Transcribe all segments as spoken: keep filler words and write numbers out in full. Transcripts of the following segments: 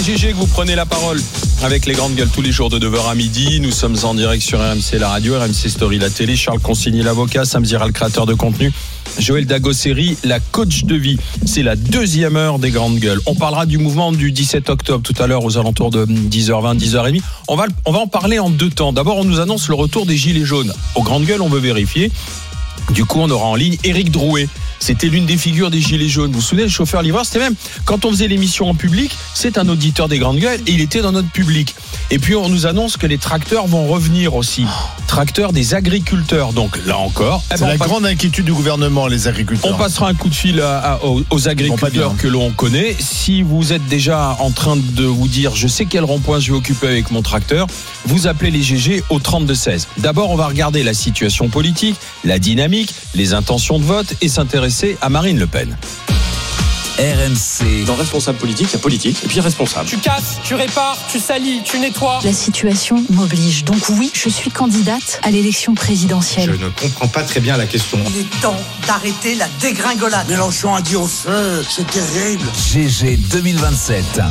G G que vous prenez la parole avec les grandes gueules tous les jours de neuf heures à midi. Nous sommes en direct sur R M C la radio, R M C Story la télé. Charles Consigny l'avocat, Sam Zira le créateur de contenu, Joël Dagosseri la coach de vie. C'est la deuxième heure des grandes gueules. On parlera du mouvement du dix-sept octobre tout à l'heure aux alentours de dix heures vingt, dix heures trente. On va, on va en parler en deux temps. D'abord, on nous annonce le retour des gilets jaunes. Aux grandes gueules, on veut vérifier. Du coup, on aura en ligne Éric Drouet. C'était l'une des figures des Gilets jaunes. Vous vous souvenez, le chauffeur-livreur, c'était même, quand on faisait l'émission en public, c'est un auditeur des grandes gueules et il était dans notre public. Et puis, on nous annonce que les tracteurs vont revenir aussi. Tracteurs des agriculteurs. Donc, là encore. C'est eh ben, la passe... grande inquiétude du gouvernement, les agriculteurs. On passera un coup de fil à, à, aux, aux agriculteurs que l'on connaît. Si vous êtes déjà en train de vous dire, je sais quel rond-point je vais occuper avec mon tracteur, vous appelez les G G au trente-deux seize. D'abord, on va regarder la situation politique, la dynamique, les intentions de vote et s'intéresser à Marine Le Pen. R M C. Dans responsable politique, il y a politique et puis responsable. Tu casses, tu répares, tu salis, tu nettoies. La situation m'oblige. Donc oui, je suis candidate à l'élection présidentielle. Je ne comprends pas très bien la question. Il est temps d'arrêter la dégringolade. Mélenchon a dit au feu, c'est terrible. G G deux mille vingt-sept.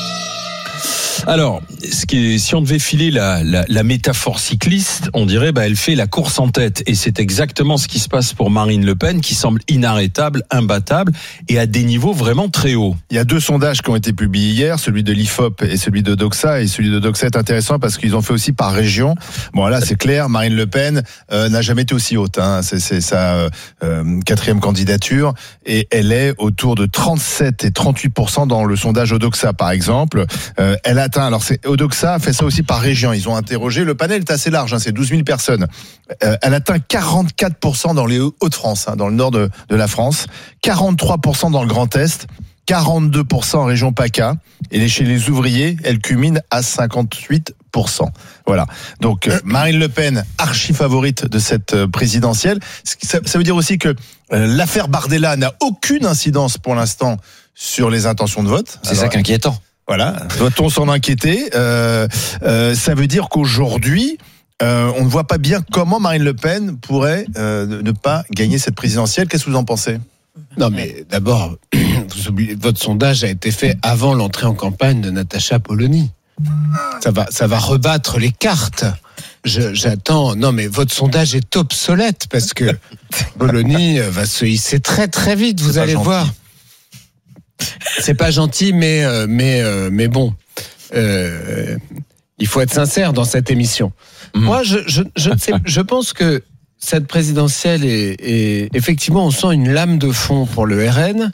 Alors, ce qui est, si on devait filer la, la, la métaphore cycliste, on dirait bah elle fait la course en tête. Et c'est exactement ce qui se passe pour Marine Le Pen, qui semble inarrêtable, imbattable et à des niveaux vraiment très hauts. Il y a deux sondages qui ont été publiés hier, celui de l'I F O P et celui de Doxa. Et celui de Doxa est intéressant parce qu'ils ont fait aussi par région. Bon là, c'est clair, Marine Le Pen euh, n'a jamais été aussi haute. Hein. C'est, c'est sa euh, quatrième candidature et elle est autour de trente-sept et trente-huit pour cent dans le sondage Odoxa, par exemple. Euh, elle a alors c'est Odoxa fait ça aussi par région. Ils ont interrogé. Le panel est assez large, hein, c'est douze mille personnes. Euh, elle atteint quarante-quatre pour cent dans les Hauts-de-France, hein, dans le nord de, de la France, quarante-trois pour cent dans le Grand Est, quarante-deux pour cent en région PACA. Et chez les ouvriers, elle culmine à cinquante-huit pour cent. Voilà. Donc euh, Marine Le Pen, archi favorite de cette euh, présidentielle. Ça, ça veut dire aussi que euh, l'affaire Bardella n'a aucune incidence pour l'instant sur les intentions de vote. C'est Alors, ça qui est inquiétant. Voilà, doit-on s'en inquiéter ? euh, euh, Ça veut dire qu'aujourd'hui, euh, on ne voit pas bien comment Marine Le Pen pourrait euh, ne pas gagner cette présidentielle. Qu'est-ce que vous en pensez ? Non, mais d'abord, vous oubliez, votre sondage a été fait avant l'entrée en campagne de Natacha Polony. Ça va, ça va rebattre les cartes. Je, j'attends. Non, mais votre sondage est obsolète parce que Polony va se hisser très très vite. Vous C'est allez voir. C'est pas gentil, mais euh, mais euh, mais bon, euh, il faut être sincère dans cette émission. Mmh. Moi, je je je, sais, je pense que cette présidentielle est, est effectivement, on sent une lame de fond pour le R N.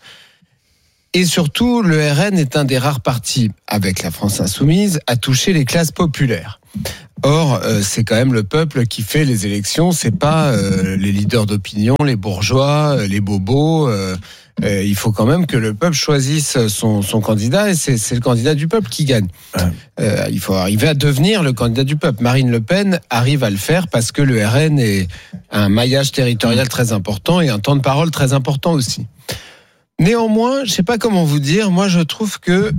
Et surtout, le R N est un des rares partis, avec la France insoumise, à toucher les classes populaires. Or, euh, c'est quand même le peuple qui fait les élections, c'est pas euh, les leaders d'opinion, les bourgeois, euh, les bobos. Euh, euh, il faut quand même que le peuple choisisse son, son candidat, et c'est, c'est le candidat du peuple qui gagne. Euh, il faut arriver à devenir le candidat du peuple. Marine Le Pen arrive à le faire parce que le R N est un maillage territorial très important et un temps de parole très important aussi. Néanmoins, je sais pas comment vous dire, moi je trouve que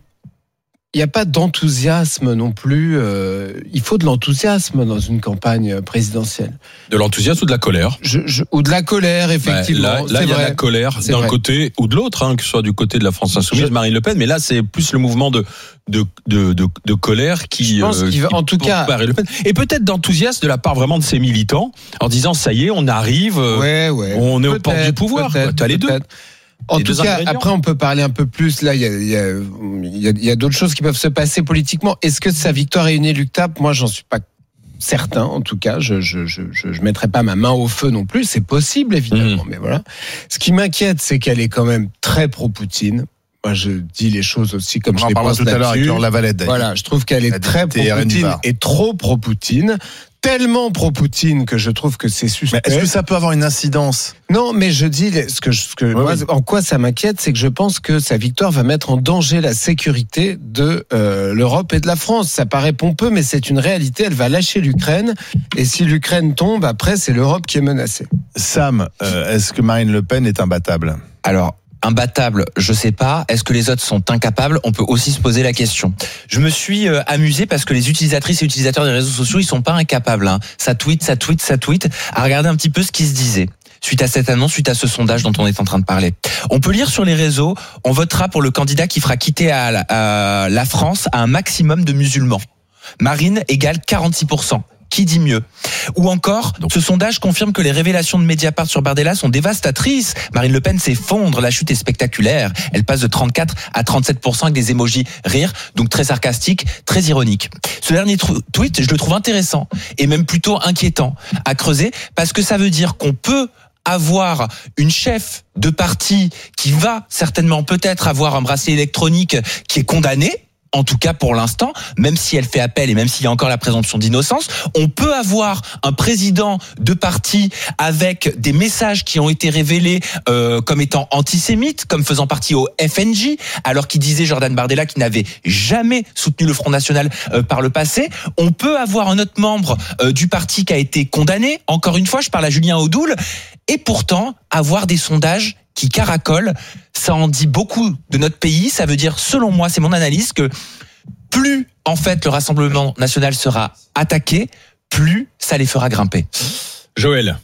il n'y a pas d'enthousiasme non plus. Euh, il faut de l'enthousiasme dans une campagne présidentielle. De l'enthousiasme ou de la colère je, je, Ou de la colère, effectivement. Bah, là, là il y a la colère c'est d'un vrai. côté ou de l'autre, hein, que ce soit du côté de la France insoumise, je... Marine Le Pen, mais là c'est plus le mouvement de de de de, de colère qui. Je pense euh, qu'il va, en tout cas, Marine Le Pen. Et peut-être d'enthousiasme de la part vraiment de ses militants, en disant ça y est, on arrive, ouais, ouais, on est au port du pouvoir. Tu as les deux. En tout cas, après, on peut parler un peu plus. Là, il y a, il y a, il y a, il y a d'autres choses qui peuvent se passer politiquement. Est-ce que sa victoire est inéluctable ? Moi, j'en suis pas certain. En tout cas, je je je je, je mettrai pas ma main au feu non plus. C'est possible, évidemment, mmh. mais voilà. Ce qui m'inquiète, c'est qu'elle est quand même très pro-Poutine. Moi, je dis les choses aussi comme on je les pense tout là-dessus. À l'heure avec Laure Lavalette. Voilà, je trouve qu'elle est très pro-Poutine et trop pro-Poutine. Tellement pro-Poutine que je trouve que c'est suspect. Mais est-ce que ça peut avoir une incidence ? Non, mais je dis ce que, ce que oui, moi, oui. en quoi ça m'inquiète, c'est que je pense que sa victoire va mettre en danger la sécurité de euh, l'Europe et de la France. Ça paraît pompeux, mais c'est une réalité. Elle va lâcher l'Ukraine, et si l'Ukraine tombe, après c'est l'Europe qui est menacée. Sam, euh, est-ce que Marine Le Pen est imbattable ? Alors. Imbattable, je sais pas. Est-ce que les autres sont incapables ? On peut aussi se poser la question. Je me suis euh, amusé parce que les utilisatrices et utilisateurs des réseaux sociaux, ils sont pas incapables. Hein. Ça tweet, ça tweet, ça tweet. À regarder un petit peu ce qui se disait. suite à cette annonce, suite à ce sondage dont on est en train de parler. On peut lire sur les réseaux, on votera pour le candidat qui fera quitter à la, à la France à un maximum de musulmans. Marine égale quarante-six pour cent. Qui dit mieux? Ou encore, ce sondage confirme que les révélations de Mediapart sur Bardella sont dévastatrices. Marine Le Pen s'effondre, la chute est spectaculaire. Elle passe de trente-quatre à trente-sept pour cent avec des émojis rire, donc très sarcastique, très ironique. Ce dernier tweet, je le trouve intéressant et même plutôt inquiétant à creuser parce que ça veut dire qu'on peut avoir une chef de parti qui va certainement peut-être avoir un bracelet électronique qui est condamné. En tout cas pour l'instant, même si elle fait appel et même s'il y a encore la présomption d'innocence, on peut avoir un président de parti avec des messages qui ont été révélés euh, comme étant antisémites, comme faisant partie au F N J, alors qu'il disait Jordan Bardella qui n'avait jamais soutenu le Front National euh, par le passé. On peut avoir un autre membre euh, du parti qui a été condamné. Encore une fois, je parle à Julien Audoul. Et pourtant, avoir des sondages qui caracolent, ça en dit beaucoup de notre pays. Ça veut dire, selon moi, c'est mon analyse, que plus, en fait, le Rassemblement national sera attaqué, plus ça les fera grimper. Joël.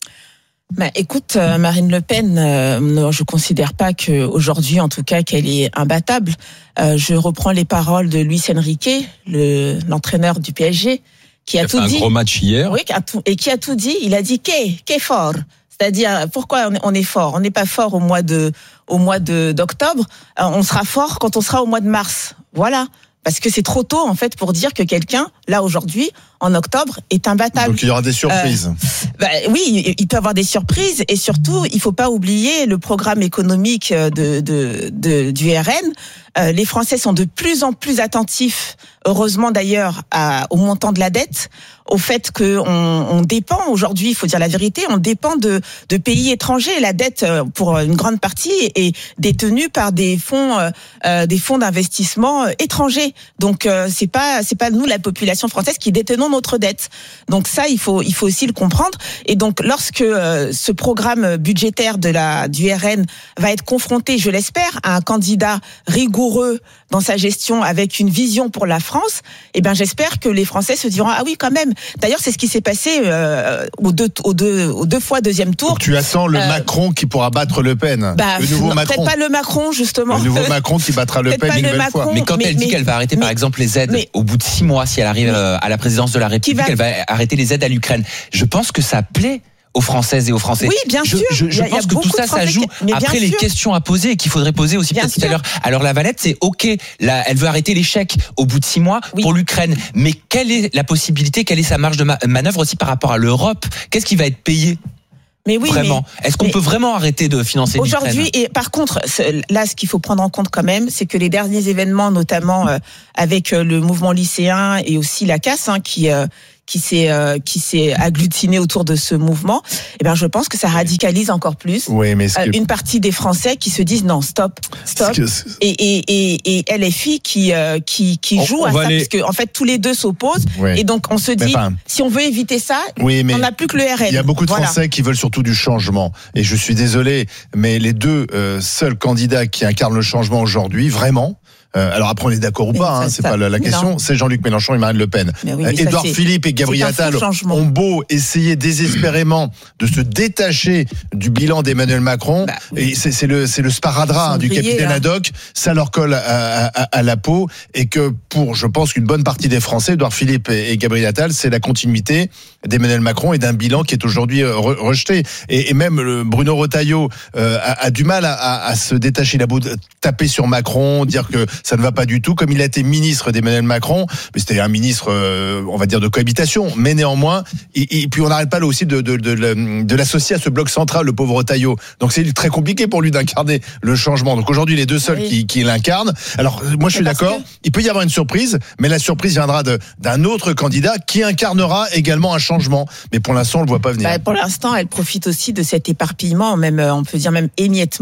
Bah, écoute, euh, Marine Le Pen, euh, non, je considère pas que aujourd'hui, en tout cas, qu'elle est imbattable. Euh, je reprends les paroles de Luis Enrique, le, l'entraîneur du P S G, qui a, a tout fait dit. Un gros match hier. Oui, qui a tout, et qui a tout dit. Il a dit qu'est, qu'est fort. C'est-à-dire, pourquoi on est fort? On n'est pas fort au mois de, au mois de, d'octobre. On sera fort quand on sera au mois de mars. Voilà. Parce que c'est trop tôt, en fait, pour dire que quelqu'un, là, aujourd'hui, en octobre, est imbattable. Donc il y aura des surprises. Euh, bah, oui, il peut y avoir des surprises. Et surtout, il faut pas oublier le programme économique de, de, de, du R N. Euh, les Français sont de plus en plus attentifs, heureusement d'ailleurs, à, au montant de la dette, au fait qu'on on dépend, aujourd'hui, il faut dire la vérité, on dépend de, de pays étrangers. La dette, pour une grande partie, est détenue par des fonds, euh, des fonds d'investissement étrangers. Donc, euh, c'est pas, c'est pas nous, la population française, qui détenons notre dette. Donc ça, il faut, il faut aussi le comprendre. Et donc, lorsque euh, ce programme budgétaire de la, du R N va être confronté, je l'espère, à un candidat rigoureux dans sa gestion avec une vision pour la France, eh ben j'espère que les Français se diront ah oui quand même. D'ailleurs c'est ce qui s'est passé euh, aux deux aux deux aux deux fois deuxième tour. Donc, tu attends le euh, Macron qui pourra battre Le Pen. Bah, le nouveau non, Macron. Peut-être pas le Macron justement. Le nouveau Macron qui battra Le Pen une nouvelle Macron, fois. Mais quand mais, elle dit mais, qu'elle va arrêter mais, par exemple les aides mais, au bout de six mois si elle arrive mais, à la présidence de la République, va... elle va arrêter les aides à l'Ukraine. Je pense que ça plaît aux Françaises et aux Français. Oui, bien je, sûr. Je, je y a, pense y a que tout ça, ça joue qui... après les sûr. questions à poser et qu'il faudrait poser aussi bien peut-être sûr. Tout à l'heure. Alors la Valette, c'est ok, là, elle veut arrêter les chèques au bout de six mois oui. pour l'Ukraine. Mais quelle est la possibilité, quelle est sa marge de ma- manœuvre aussi par rapport à l'Europe? Qu'est-ce qui va être payé? Mais oui, vraiment. Mais, Est-ce qu'on mais peut vraiment arrêter de financer l'Ukraine? Aujourd'hui, et par contre, là, ce qu'il faut prendre en compte quand même, c'est que les derniers événements, notamment euh, avec euh, le mouvement lycéen et aussi la casse, hein, qui euh, qui s'est euh, qui s'est agglutiné autour de ce mouvement, eh ben je pense que ça radicalise encore plus oui, mais euh, que... une partie des Français qui se disent non stop stop que... et, et et et L F I qui euh, qui qui joue à ça aller... parce que en fait tous les deux s'opposent oui. et donc on se dit enfin... si on veut éviter ça oui, mais on n'a plus que le R N. Il y a beaucoup de voilà. Français qui veulent surtout du changement et je suis désolé mais les deux euh, seuls candidats qui incarnent le changement aujourd'hui vraiment. Euh, alors après on est d'accord ou pas, hein, c'est ça, pas la, la question. Non. C'est Jean-Luc Mélenchon et Marine Le Pen. Oui, Édouard Philippe et Gabriel Attal ont beau essayer désespérément de se détacher du bilan d'Emmanuel Macron. Bah, oui. Et c'est, c'est le c'est le sparadrap hein, du capitaine Haddock. Ça leur colle à, à, à la peau et que pour je pense qu'une bonne partie des Français, Édouard Philippe et, et Gabriel Attal, c'est la continuité d'Emmanuel Macron et d'un bilan qui est aujourd'hui re, rejeté. Et, et même le Bruno Retailleau euh, a, a du mal à, à, à se détacher. Il a beau taper sur Macron, dire que ça ne va pas du tout, comme il a été ministre d'Emmanuel Macron, mais c'était un ministre, euh, on va dire, de cohabitation, mais néanmoins, et, et puis on n'arrête pas là aussi de, de, de, de, de l'associer à ce bloc central, le pauvre Retailleau. Donc c'est très compliqué pour lui d'incarner le changement. Donc aujourd'hui, les deux seuls oui. qui, qui l'incarnent. Alors moi je suis d'accord, que... il peut y avoir une surprise, mais la surprise viendra de, d'un autre candidat qui incarnera également un changement. Mais pour l'instant, on le voit pas venir. Bah, pour l'instant, elle profite aussi de cet éparpillement, même on peut dire même émiettement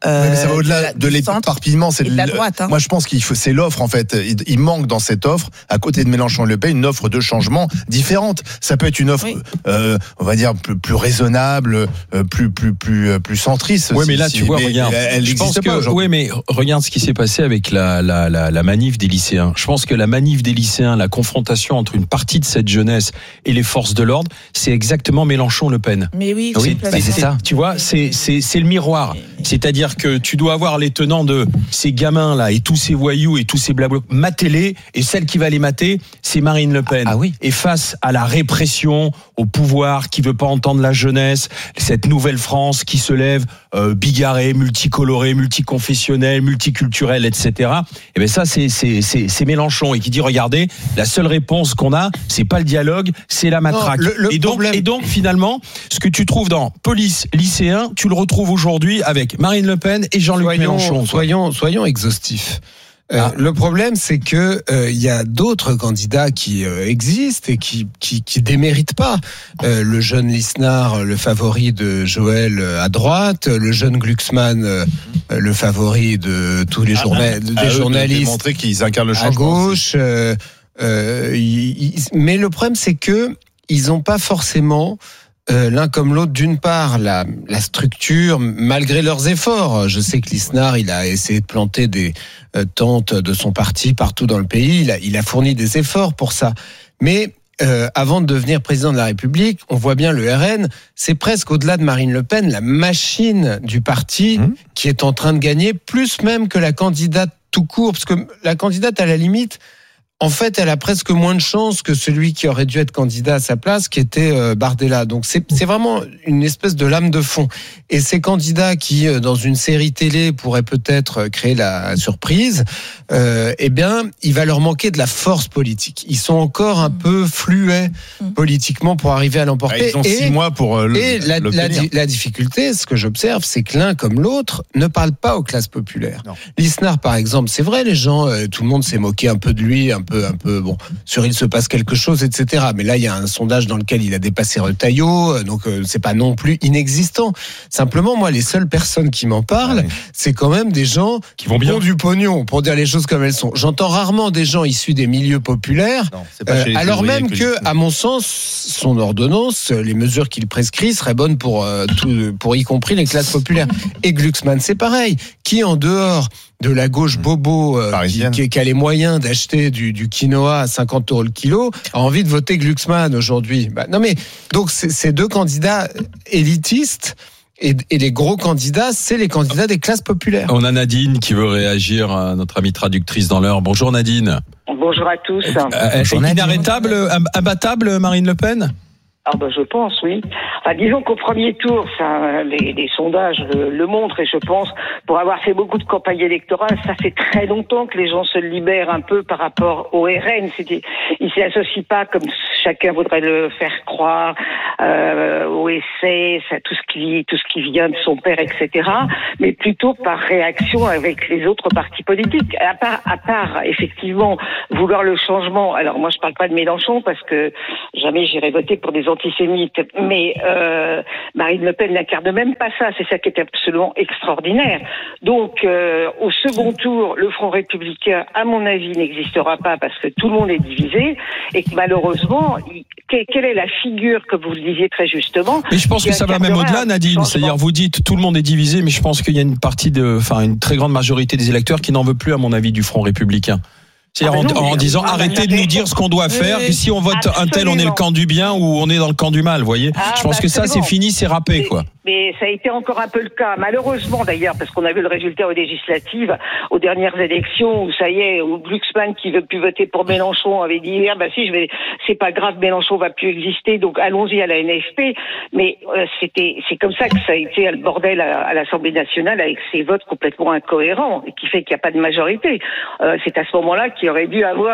Euh, Ouais, mais ça va au-delà de, la, de l'éparpillement, c'est de la droite. Hein. Moi, je pense qu'il faut, c'est l'offre en fait. Il, il manque dans cette offre, à côté de Mélenchon et Le Pen, une offre de changement différente. Ça peut être une offre, oui. euh, on va dire plus, plus raisonnable, euh, plus plus plus plus centriste. Oui, si, mais là, si, tu vois, mais regarde. Elle je pense pas que, aujourd'hui. oui, mais regarde ce qui s'est passé avec la, la la la manif des lycéens. Je pense que la manif des lycéens, la confrontation entre une partie de cette jeunesse et les forces de l'ordre, c'est exactement Mélenchon-Le Pen. Mais oui, oui c'est, c'est ça. Tu vois, c'est c'est c'est le miroir. C'est-à-dire que tu dois avoir les tenants de ces gamins là et tous ces voyous et tous ces blabla, matez-les, et celle qui va les mater, c'est Marine Le Pen. Ah, ah oui. Et face à la répression, au pouvoir qui veut pas entendre la jeunesse, cette nouvelle France qui se lève euh, bigarrée, multicolorée, multiconfessionnelle, multiculturelle, et cetera. Et ben ça, c'est c'est c'est c'est Mélenchon, et qui dit regardez, la seule réponse qu'on a, c'est pas le dialogue, c'est la matraque. Non, le, le et donc problème... et donc finalement, ce que tu trouves dans police, lycéen, tu le retrouves aujourd'hui avec Marine Le Pen et Jean-Luc soyons, Mélenchon. Soyons, soyons exhaustifs. Euh, Ah. Le problème, c'est que il euh, y a d'autres candidats qui euh, existent et qui qui, qui déméritent pas. Euh, le jeune Lisnard, le favori de Joël euh, à droite, le jeune Glucksmann, euh, le favori de tous les journa- des À eux de journalistes démontrer qu'ils incarnent le à changement. gauche. Euh, euh, ils- ils- mais le problème, c'est que ils n'ont pas forcément Euh, l'un comme l'autre, d'une part, la, la structure, malgré leurs efforts. Je sais que Lisnard, il a essayé de planter des euh, tentes de son parti partout dans le pays. Il a, il a fourni des efforts pour ça. Mais euh, avant de devenir président de la République, on voit bien le R N, c'est presque au-delà de Marine Le Pen, la machine du parti mmh. qui est en train de gagner, plus même que la candidate tout court. Parce que la candidate, à la limite, en fait, elle a presque moins de chances que celui qui aurait dû être candidat à sa place, qui était euh, Bardella. Donc c'est, c'est vraiment une espèce de lame de fond. Et ces candidats qui, euh, dans une série télé, pourraient peut-être créer la surprise, euh, eh bien, il va leur manquer de la force politique. Ils sont encore un peu fluets politiquement pour arriver à l'emporter. Ah, ils ont et, six mois pour euh, et la, la, la difficulté, ce que j'observe, c'est que l'un comme l'autre ne parle pas aux classes populaires. Lisnard, par exemple, c'est vrai, les gens, euh, tout le monde s'est moqué un peu de lui, un peu un peu bon sur il se passe quelque chose, etc. Mais là il y a un sondage dans lequel il a dépassé Retailleau, donc euh, c'est pas non plus inexistant. Simplement, moi, les seules personnes qui m'en parlent, ouais. c'est quand même des gens qui vont bien, ont du pognon, pour dire les choses comme elles sont. J'entends rarement des gens issus des milieux populaires, non, euh, alors même que, que à mon sens, son ordonnance, les mesures qu'il prescrit seraient bonnes pour euh, tout, pour y compris les classes populaires. Et Glucksmann, c'est pareil. Qui en dehors de la gauche bobo euh, qui, qui, qui a les moyens d'acheter du, du quinoa à cinquante euros le kilo, a envie de voter Glucksmann aujourd'hui. Bah, non mais donc ces deux candidats élitistes et, et les gros candidats, c'est les candidats des classes populaires. On a Nadine qui veut réagir, à notre amie traductrice dans l'heure. Bonjour Nadine. Bonjour à tous. Euh, inarrêtable, imbattable Marine Le Pen ? Ah ben je pense, oui. Enfin, disons qu'au premier tour, ça, les, les sondages le, le montrent, et je pense, pour avoir fait beaucoup de campagnes électorales, ça fait très longtemps que les gens se libèrent un peu par rapport au R N. C'était, ils ne s'y associent pas comme chacun voudrait le faire croire euh, au essai, ça, tout ce qui tout ce qui vient de son père, et cetera. Mais plutôt par réaction avec les autres partis politiques. À part, à part effectivement vouloir le changement. Alors moi, je parle pas de Mélenchon parce que jamais j'irai voter pour des antisémites, mais euh, Marine Le Pen n'incarne même pas ça. C'est ça qui est absolument extraordinaire. Donc, euh, au second tour, le Front républicain, à mon avis, n'existera pas parce que tout le monde est divisé et que malheureusement, il, quelle est la figure que vous disiez très justement? Mais je pense que ça va même au-delà, Nadine. C'est-à-dire, vous dites tout le monde est divisé, mais je pense qu'il y a une partie de, enfin, une très grande majorité des électeurs qui n'en veut plus, à mon avis, du Front républicain. C'est-à-dire ah ben non, en, en disant arrêtez de nous dire ce qu'on doit faire, oui, que si on vote absolument. Un tel, on est le camp du bien ou on est dans le camp du mal, vous voyez. Ah, je pense bah que ça, c'est fini, c'est râpé, quoi. Mais ça a été encore un peu le cas, malheureusement d'ailleurs, parce qu'on a vu le résultat aux législatives, aux dernières élections, où ça y est, où Glucksmann qui veut plus voter pour Mélenchon avait dit ah bah si, je vais, c'est pas grave, Mélenchon va plus exister, donc allons-y à la N F P. Mais euh, c'était, c'est comme ça que ça a été le bordel à, à l'Assemblée nationale avec ces votes complètement incohérents, et qui fait qu'il n'y a pas de majorité. Euh, c'est à ce moment-là qu'il aurait dû avoir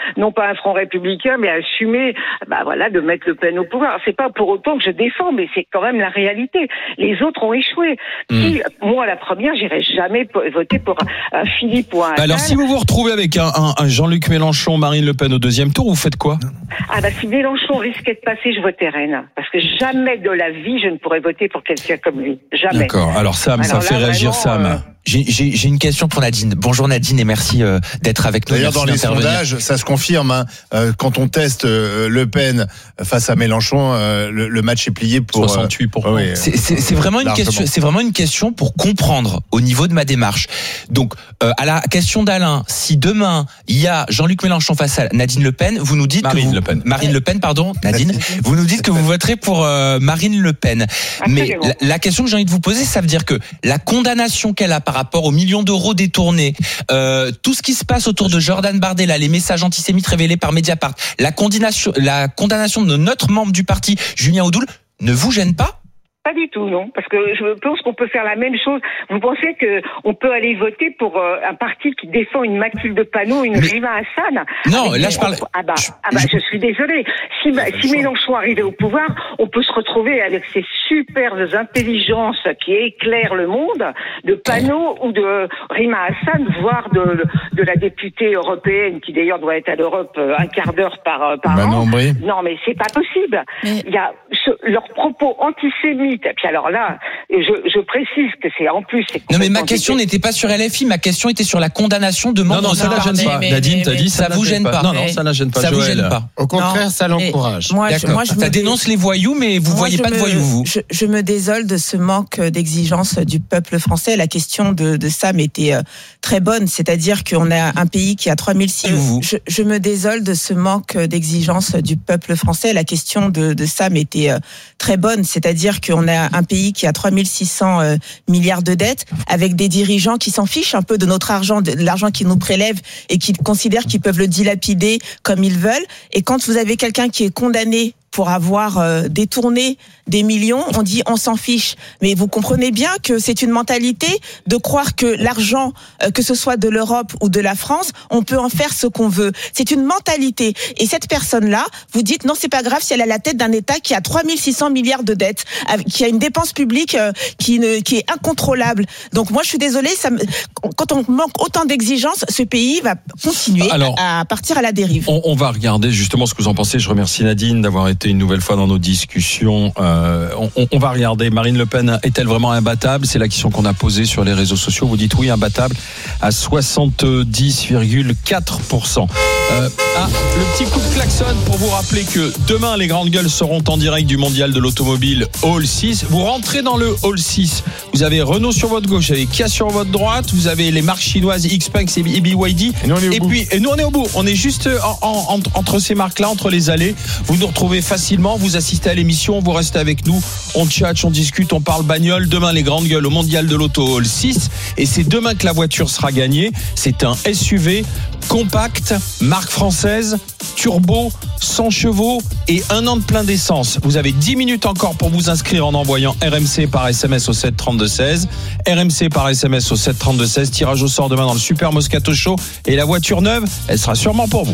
non pas un front républicain, mais assumer, bah voilà, de mettre Le Pen au pouvoir. C'est pas pour autant que je défends, mais c'est quand même la réalité. Les autres ont échoué. Mmh. Si, moi, la première, j'irai jamais voter pour un, un Philippe ou un. Bah alors, si vous vous retrouvez avec un, un, un Jean-Luc Mélenchon, Marine Le Pen au deuxième tour, vous faites quoi? Ah bah si Mélenchon risquait de passer, je voterais Rennes. Parce que jamais de la vie, je ne pourrais voter pour quelqu'un comme lui. Jamais. D'accord. Alors Sam, Alors ça là, fait réagir vraiment, Sam. Euh... J'ai, j'ai, j'ai une question pour Nadine. Bonjour Nadine et merci euh, d'être avec nous. D'ailleurs, Merci dans les d'intervenir. sondages, ça se confirme. Hein, euh, quand on teste euh, Le Pen face à Mélenchon, euh, le, le match est plié pour soixante-huit pour cent. Euh, oui, C'est, c'est, c'est vraiment une largement. question. C'est vraiment une question pour comprendre au niveau de ma démarche. Donc, euh, à la question d'Alain, si demain il y a Jean-Luc Mélenchon face à Nadine Le Pen, vous nous dites Marine que vous, Le Pen. Marine Le Pen, pardon, Nadine, vous nous dites que vous voterez pour euh, Marine Le Pen. Mais Absolument. la, la question que j'ai envie de vous poser, ça veut dire que la condamnation qu'elle a par rapport aux millions d'euros détournés, euh, tout ce qui se passe autour de Jordan Bardella, les messages antisémites révélés par Mediapart, la condamnation, la condamnation de notre membre du parti, Julien Audoul, ne vous gêne pas? Pas du tout, non. Parce que je pense qu'on peut faire la même chose. Vous pensez que on peut aller voter pour euh, un parti qui défend une Mathilde Panot, une Mais... Rima Hassan? Non, avec là des... je parle. Ah bah, je... ah bah, je suis désolée. Si, si Mélenchon arrivait au pouvoir, on peut se retrouver avec ces superbes intelligences qui éclairent le monde, de Panot ou de Rima Hassan, voire de, de la députée européenne qui d'ailleurs doit être à l'Europe un quart d'heure par, par Manon an. Brie. Non, mais c'est pas possible. Mais... Il y a ce, leurs propos antisémites. Et puis alors là, je, je précise que c'est en plus. C'est Non mais ma complètement question dégueu. n'était pas sur L F I, ma question était sur la condamnation de Non, membres non, de ça notre la gêne parti. pas. mais- Nadine, mais- t'as mais- dit ça la vous gêne gêne pas. Non, non, ça la gêne pas. Ça vous Joël. gêne pas. Au contraire, Non, ça l'encourage. Moi, je, D'accord. moi, je Ça me dénonce les voyous, mais vous Moi, voyez je pas de me- voyous, vous. Je, je me désole de ce manque d'exigence du peuple français. La question de, de Sam était euh, très bonne, c'est-à-dire qu'on a un pays qui a trois mille six cents. Vous. Je, je me désole de ce manque d'exigence du peuple français. La question de, de Sam était euh, très bonne, c'est-à-dire qu'on a un pays qui a trois mille six cents euh, milliards de dettes, avec des dirigeants qui s'en fichent un peu de notre argent, de l'argent qu'ils nous prélèvent et qui considèrent qu'ils peuvent le dilapider comme ils veulent. Et quand vous avez quelqu'un qui est condamné pour avoir euh, détourné des millions, on dit on s'en fiche. Mais vous comprenez bien que c'est une mentalité de croire que l'argent, euh, que ce soit de l'Europe ou de la France, on peut en faire ce qu'on veut. C'est une mentalité. Et cette personne-là, vous dites non, c'est pas grave si elle a la tête d'un État qui a trois mille six cents milliards de dettes, qui a une dépense publique euh, qui, ne, qui est incontrôlable. Donc moi, je suis désolée, ça me, quand on manque autant d'exigences, ce pays va continuer Alors, à partir à la dérive. On, on va regarder justement ce que vous en pensez. Je remercie Nadine d'avoir été une nouvelle fois dans nos discussions. Euh, on, on va regarder. Marine Le Pen est-elle vraiment imbattable? C'est la question qu'on a posée sur les réseaux sociaux. Vous dites oui, imbattable à soixante-dix virgule quatre pour cent. Euh, ah, le petit coup de klaxon pour vous rappeler que demain, les grandes gueules seront en direct du Mondial de l'Automobile Hall six. Vous rentrez dans le Hall six. Vous avez Renault sur votre gauche, vous avez Kia sur votre droite, vous avez les marques chinoises Xpeng et B Y D. Et nous, on est au et bout. puis, et nous, on est au bout. On est juste en, en, en, entre ces marques-là, entre les allées. Vous nous retrouvez facilement. Vous assistez à l'émission, vous restez avec nous. On tchatche, on discute, on parle bagnole. Demain, les grandes gueules au Mondial de l'Auto Hall six. Et c'est demain que la voiture sera gagnée. C'est un S U V compact, marque française, turbo, cent chevaux et un an de plein d'essence. Vous avez dix minutes encore pour vous inscrire en envoyant R M C par S M S au sept trente-deux seize. R M C par S M S au sept trente-deux seize. Tirage au sort demain dans le Super Moscato Show. Et la voiture neuve, elle sera sûrement pour vous.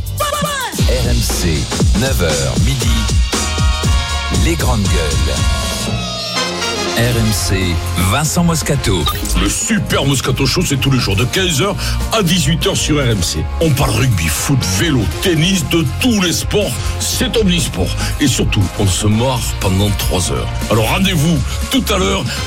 R M C, neuf heures midi. Les grandes gueules. R M C, Vincent Moscato. Le Super Moscato Show, c'est tous les jours de quinze heures à dix-huit heures sur R M C. On parle rugby, foot, vélo, tennis, de tous les sports. C'est omnisport. Et surtout, on se marre pendant trois heures. Alors rendez-vous tout à l'heure